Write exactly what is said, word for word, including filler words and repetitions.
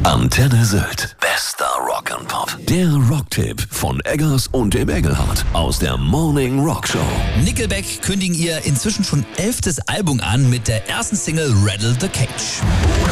Antenne Sylt. Bester Rock'n'Pop. Der Rocktipp von Eggers und dem Engelhardt aus der Morning Rock Show. Nickelback kündigen ihr inzwischen schon elftes Album an mit der ersten Single Rattle the Cage.